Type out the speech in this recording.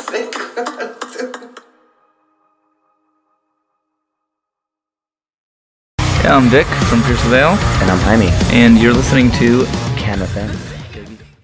Yeah, I'm Vic from Pierce Vale. And I'm Jaime. And you're listening to Can FM.